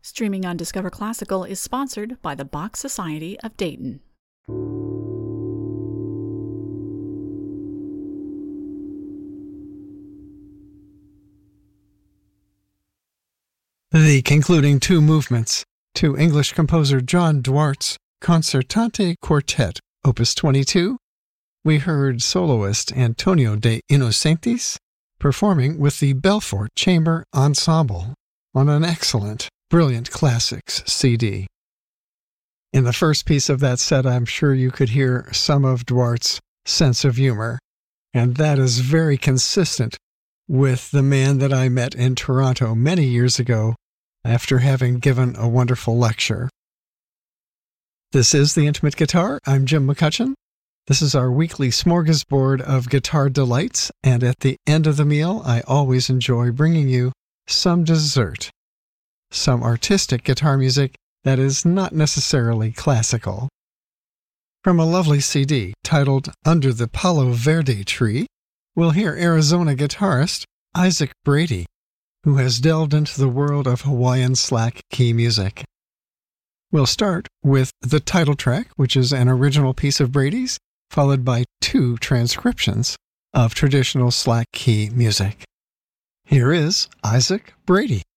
Streaming on Discover Classical is sponsored by the Bach Society of Dayton. The concluding two movements to English composer John Dwart's Concertante Quartet, Opus 22, we heard soloist Antonio de Innocentis performing with the Belfort Chamber Ensemble on an excellent Brilliant Classics CD. In the first piece of that set, I'm sure you could hear some of Dwart's sense of humor, and that is very consistent with the man that I met in Toronto many years ago after having given a wonderful lecture. This is The Intimate Guitar. I'm Jim McCutcheon. This is our weekly smorgasbord of guitar delights, and at the end of the meal, I always enjoy bringing you some dessert, some artistic guitar music that is not necessarily classical. From a lovely CD titled Under the Palo Verde Tree, we'll hear Arizona guitarist Isaac Brady, who has delved into the world of Hawaiian slack key music. We'll start with the title track, which is an original piece of Brady's, followed by two transcriptions of traditional slack key music. Here is Isaac Brady.